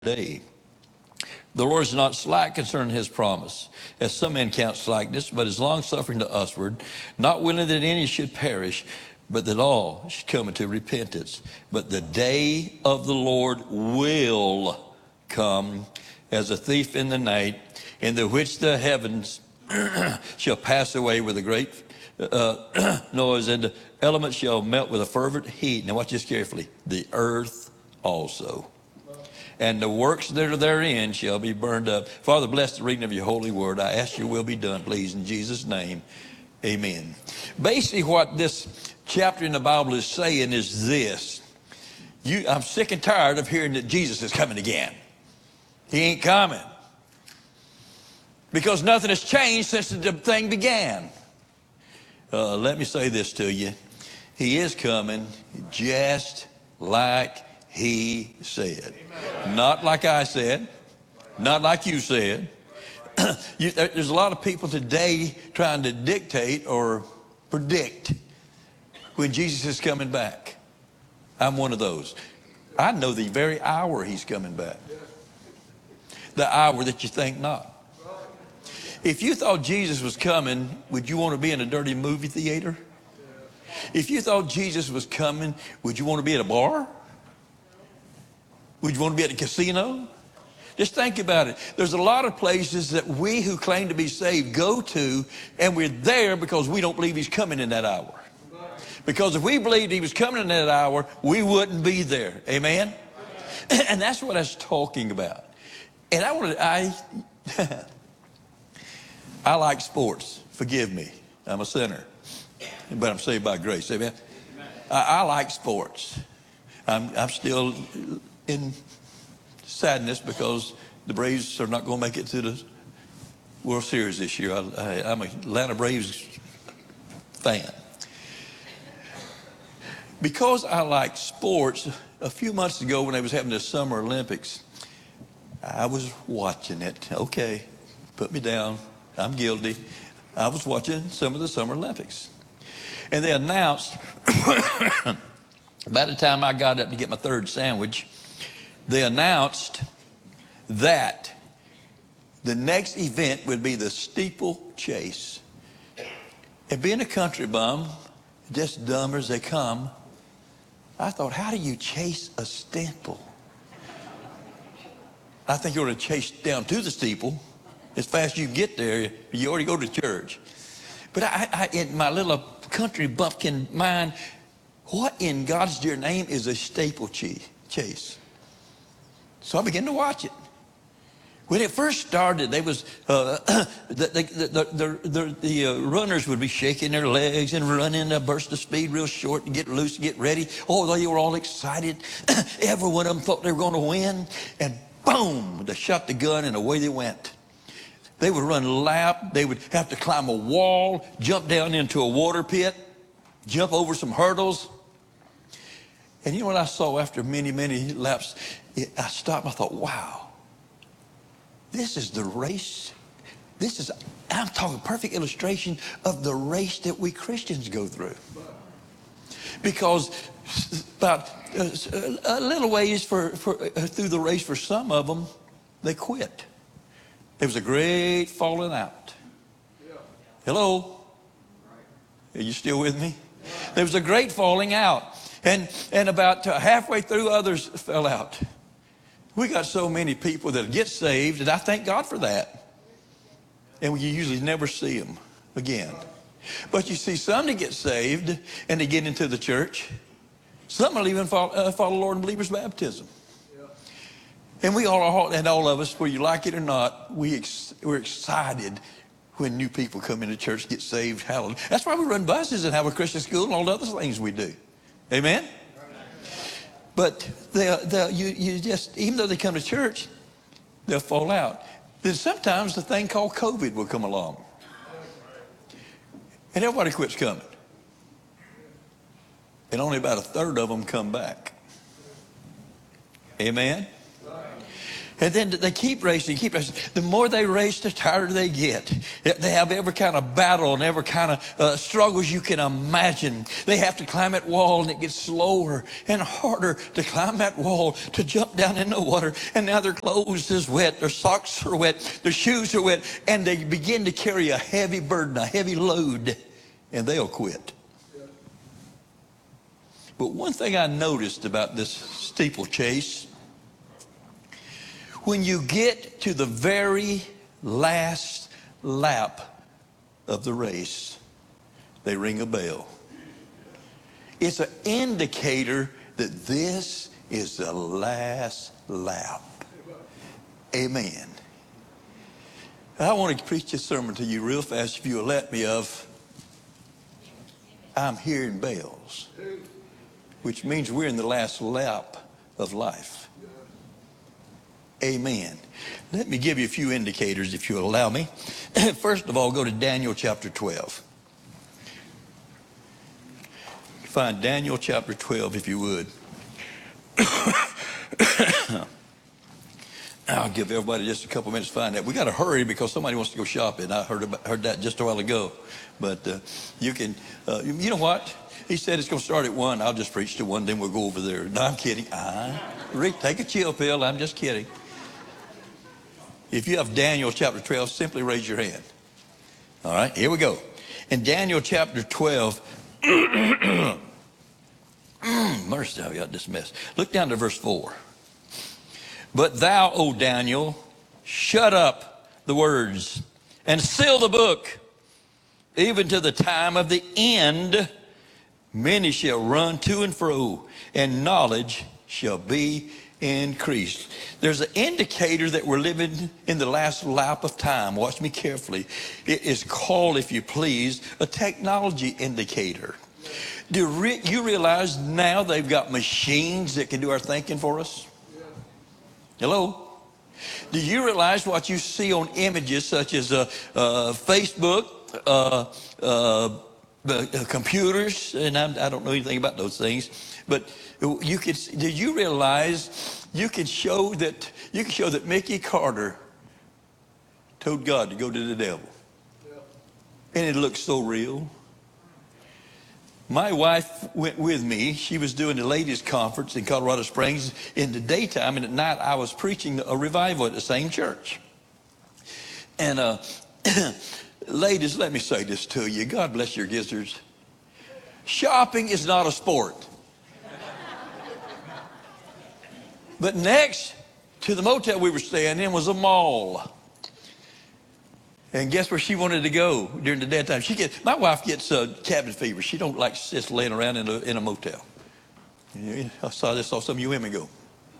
day. The Lord is not slack concerning his promise, as some men count slackness, but is long-suffering to usward, not willing that any should perish, but that all should come into repentance. But the day of the Lord will come as a thief in the night, in the which the heavens shall pass away with a great noise, and the elements shall melt with a fervent heat. Now watch this carefully. The earth also. And the works that are therein shall be burned up. Father, bless the reading of your holy word. I ask your will be done, please, in Jesus' name. Amen. Basically, what this chapter in the Bible is saying is this. I'm sick and tired of hearing that Jesus is coming again. He ain't coming. Because nothing has changed since the thing began. Let me say this to you. He is coming just like he said. Amen. Not like I said. Not like you said. There's a lot of people today trying to dictate or predict when Jesus is coming back. I'm one of those. I know the very hour he's coming back. The hour that you think not. If you thought Jesus was coming, would you want to be in a dirty movie theater? If you thought Jesus was coming, would you want to be at a bar? Would you want to be at a casino? Just think about it. There's a lot of places that we who claim to be saved go to, and we're there because we don't believe he's coming in that hour. Because if we believed he was coming in that hour, we wouldn't be there. Amen? And that's what I was talking about. And I like sports. Forgive me. I'm a sinner. But I'm saved by grace. Amen? I like sports. I'm still in sadness because the Braves are not going to make it to the World Series this year. I'm an Atlanta Braves fan. Because I like sports, a few months ago when they was having the Summer Olympics, I was watching it. Okay, put me down. I'm guilty. I was watching some of the Summer Olympics. And they announced, by the time I got up to get my third sandwich, they announced that the next event would be the steeplechase. And being a country bum, just dumb as they come, I thought, how do you chase a steeple? I think you ought to chase down to the steeple. As fast as you get there, you already go to church. But I in my little country bumpkin mind, what in God's dear name is a steeplechase? So I began to watch it. When it first started, they was the runners would be shaking their legs and running a burst of speed real short and get loose and get ready. Oh, they were all excited. Every one of them thought they were going to win. And boom, they shot the gun and away they went. They would run a lap. They would have to climb a wall, jump down into a water pit, jump over some hurdles. And you know what I saw after many, many laps? I stopped and I thought, wow, this is the race. I'm talking perfect illustration of the race that we Christians go through. Because about a little ways through the race for some of them, they quit. There was a great falling out. Hello? Are you still with me? There was a great falling out. And about halfway through, others fell out. We got so many people that get saved, and I thank God for that. And you usually never see them again. But you see some that get saved, and they get into the church. Some will even follow Lord in believer's baptism. And we all are, and all of us, whether you like it or not, we're excited when new people come into church, get saved. Hallelujah. That's why we run buses and have a Christian school and all the other things we do. Amen? But you just, even though they come to church, they'll fall out. Then sometimes the thing called COVID will come along. And everybody quits coming. And only about a third of them come back. Amen? And then they keep racing, keep racing. The more they race, the tighter they get. They have every kind of battle and every kind of struggles you can imagine. They have to climb that wall, and it gets slower and harder to climb that wall, to jump down in the water. And now their clothes is wet, their socks are wet, their shoes are wet, and they begin to carry a heavy burden, a heavy load, and they'll quit. But one thing I noticed about this steeplechase, when you get to the very last lap of the race, they ring a bell. It's an indicator that this is the last lap. Amen. I want to preach this sermon to you real fast, if you will let me, I'm hearing bells, which means we're in the last lap of life. Amen. Let me give you a few indicators, if you'll allow me. First of all, go to Daniel chapter 12. Find Daniel chapter 12, if you would. I'll give everybody just a couple minutes to find that. We got to hurry because somebody wants to go shopping. I heard that just a while ago. But you can, you know what? He said it's going to start at 1. I'll just preach to 1, then we'll go over there. No, I'm kidding. Take a chill pill. I'm just kidding. If you have Daniel chapter 12, simply raise your hand. All right, here we go. In Daniel chapter 12, mercy, I got this mess. Look down to verse 4. But thou, O Daniel, shut up the words and seal the book, even to the time of the end. Many shall run to and fro, and knowledge shall be increased. There's an indicator that we're living in the last lap of time. Watch me carefully. It is called, if you please, a technology indicator. Do you realize now they've got machines that can do our thinking for us? Hello? Do you realize what you see on images such as Facebook, computers, and I don't know anything about those things, but you could. Did you realize you can show that Mickey Carter told God to go to the devil, and it looks so real. My wife went with me. She was doing the ladies' conference in Colorado Springs in the daytime, and at night I was preaching a revival at the same church. And ladies, let me say this to you. God bless your gizzards. Shopping is not a sport. But next to the motel we were staying in was a mall. And guess where she wanted to go during the daytime? My wife gets cabin fever. She don't like just laying around in a motel. I saw some of you women go.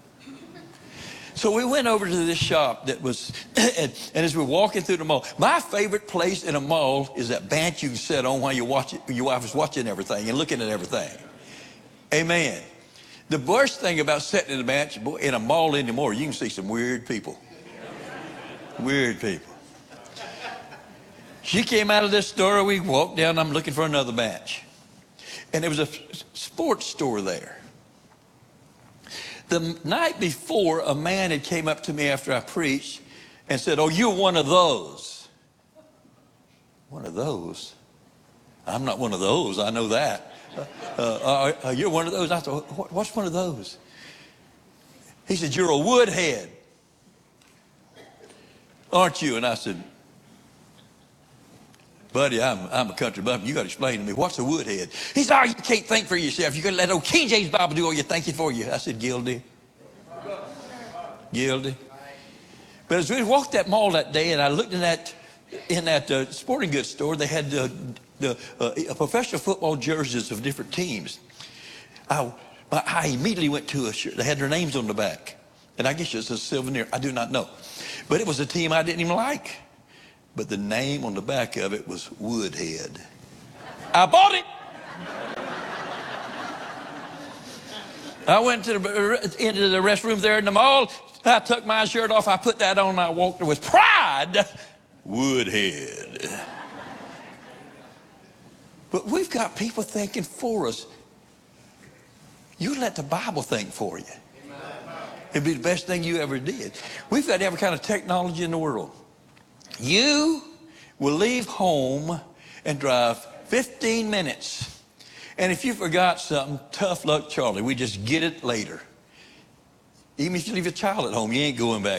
So we went over to this shop that was, and as we're walking through the mall, my favorite place in a mall is that bench you can sit on while your wife is watching everything and looking at everything. Amen. The worst thing about sitting in a bench in a mall anymore, you can see some weird people. Weird people. She came out of this store. We walked down. I'm looking for another bench. And there was a sports store there. The night before, a man had came up to me after I preached and said, "Oh, you're one of those." One of those? I'm not one of those. I know that. You're one of those. I thought, what's one of those? He said, "You're a woodhead, aren't you?" And I said, "Buddy, I'm a country bumpkin. You got to explain to me, what's a woodhead?" He said, "Oh, you can't think for yourself. You got to let old King James Bible do all your thinking for you." I said, "Guilty. Guilty." But as we walked that mall that day, and I looked in that sporting goods store, they had the professional football jerseys of different teams. I immediately went to a shirt. They had their names on the back. And I guess it's a souvenir. I do not know. But it was a team I didn't even like. But the name on the back of it was Woodhead. I bought it. I went into the restroom there in the mall. I took my shirt off. I put that on. And I walked with pride. Woodhead. But we've got people thinking for us. You let the Bible think for you. It'd be the best thing you ever did. We've got every kind of technology in the world. You will leave home and drive 15 minutes. And if you forgot something, tough luck, Charlie. We just get it later. Even if you leave a child at home, you ain't going back.